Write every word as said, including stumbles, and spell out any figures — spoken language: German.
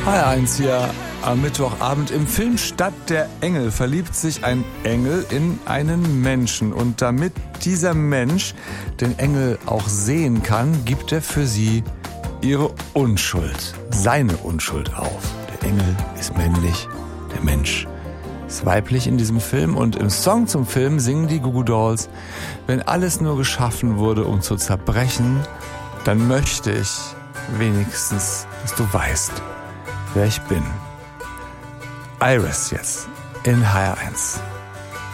H R eins hier am Mittwochabend. Im Film Stadt der Engel verliebt sich ein Engel in einen Menschen. Und damit dieser Mensch den Engel auch sehen kann, gibt er für sie ihre Unschuld, seine Unschuld auf. Der Engel ist männlich, der Mensch ist weiblich in diesem Film. Und im Song zum Film singen die Goo Goo Dolls: Wenn alles nur geschaffen wurde, um zu zerbrechen, dann möchte ich wenigstens, dass du weißt, wer ich bin. Iris jetzt in H R eins.